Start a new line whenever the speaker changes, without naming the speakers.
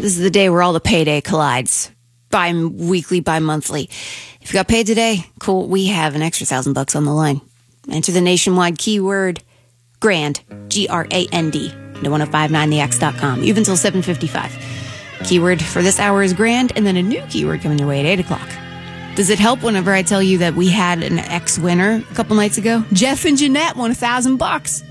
This is the day where all the payday collides. Bi-weekly, bi-monthly. If you got paid today, cool. We have an extra $1,000 on the line. Enter the nationwide keyword GRAND, G-R-A-N-D, to 1059thex.com, even till 7:55. Keyword for this hour is GRAND, and then a new keyword coming your way at 8 o'clock. Does it help whenever I tell you that we had an ex-winner a couple nights ago? Jeff and Jeanette won $1,000.